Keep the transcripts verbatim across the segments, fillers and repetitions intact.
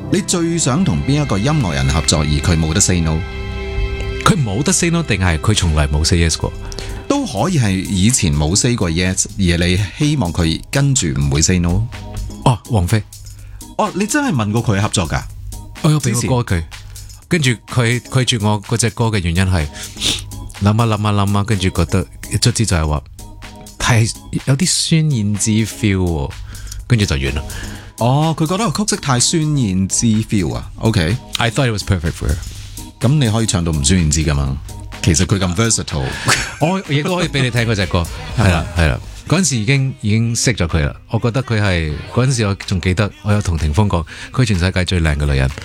你最想同邊一個音樂人合作，而佢冇得 say no？ 佢冇得 say no， 定係佢從來冇 say yes 過？ 都可以係以前冇 say 過 yes，而你希望佢跟住唔會 say no。 哦，王菲， 哦，你真係問過佢合作㗎？ 我有俾個歌佢，跟住佢拒絕我嗰隻歌嘅原因係諗下諗下諗下，跟住覺得卒之就係話係有啲孫燕姿 feel， 跟住就完啦。 哦，佢覺得個曲式太孫燕姿 feel 啊。OK，I thought it was perfect for her。 咁你可以唱到唔孫燕姿㗎嘛？其實佢咁 versatile， 我亦都可以俾你聽嗰隻歌。係啦係啦，嗰陣時已經已經識咗佢啦。我覺得佢係嗰陣時，我仲記得我有同霆鋒講，佢全世界最靚嘅女人。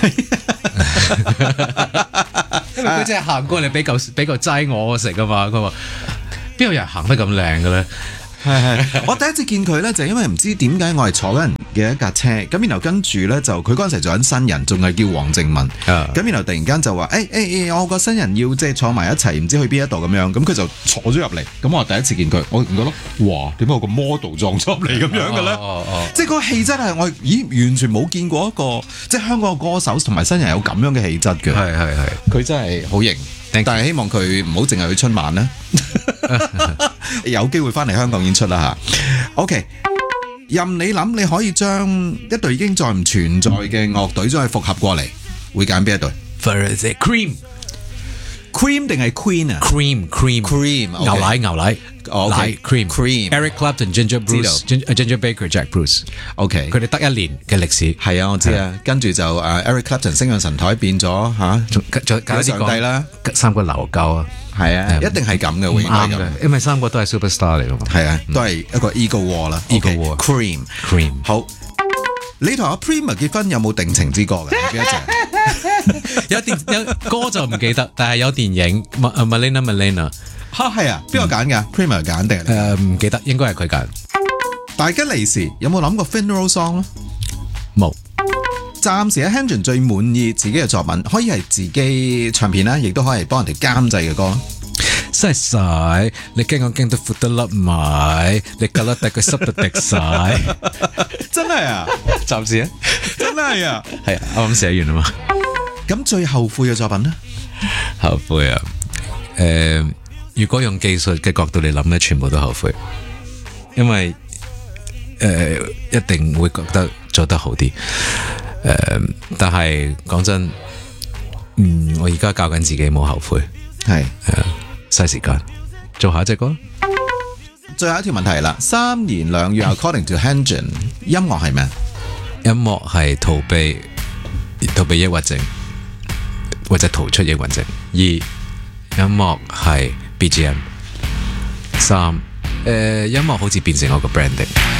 因為佢真係行過嚟俾嚿俾嚿齋我食啊嘛。佢話邊有人行得咁靚嘅咧？ 係係，我第一次見佢咧，就因為唔知點解我係坐緊人嘅一架車，咁然後跟住咧就佢嗰陣時做緊新人，仲係叫黃靜文，咁、uh. 然後突然間就話誒誒誒，我個新人要即係坐埋一齊，唔知去邊一度咁樣，咁佢就坐咗入嚟，咁我第一次見佢，我唔覺得哇，點解有個 model 撞咗入嚟咁樣嘅咧？ oh, oh, oh. 即係嗰個氣質係我咦完全冇見過一個即係香港嘅歌手同埋新人有咁樣嘅氣質嘅， 係係係， 佢真係好型。但係希望佢唔好淨係去春晚啦，有機會翻嚟香港演出啦吓。OK， 任你諗，你可以將一隊已經再唔存在嘅樂隊再復合過嚟，會揀邊一隊 ？For Cream Cream 定係 Queen 啊 ？Cream Cream Cream 牛奶牛奶奶 Cream Cream Eric Clapton Ginger Bruce Ginger Baker Jack Bruce OK 佢哋得一年嘅歷史係啊我知啊，跟住就誒 Eric Clapton 升上神台變咗吓，仲仲搞啲上帝啦， 三個流鳩啊， 係啊，一定係咁嘅，會啱嘅， 因為三個都係 superstar 嚟㗎嘛， 係啊，都係一個 ego war 啦 ，ego war Cream Cream 好。你同阿 Prima 結婚有冇定情之歌嘅？ 有電有歌就唔記得，但係有電影 Melina Melina 嚇係啊，邊個揀㗎 ？Prima 揀定係？ 誒唔記得，應該係佢揀。 大吉利是有冇諗過 funeral song 咧？ 冇。 暫時喺 Henry 最滿意自己嘅作品，可以係自己唱片啦，亦都可以幫人哋監製嘅歌。 嘥晒，你驚我驚到褲得甩埋，你夾甩底佢濕到滴晒， 真係啊！ 暫時啊， 真係啊， 係啊，啱啱寫完啊嘛。 咁最後悔嘅作品呢？ 後悔啊！誒、呃，如果用技術嘅角度嚟諗咧，全部都後悔，因為誒、呃、一定會覺得做得好啲。誒、呃，但係講真，嗯，我而家教緊自己冇後悔， 係係啊。嘥時間做下一隻歌。 最後一條問題啦，三言兩語 according to Henry 音樂係咩？ 音樂係逃避逃避抑鬱症或者逃出抑鬱症。二，音樂係 B G M。三，誒、呃，音樂好似變成我個 branding。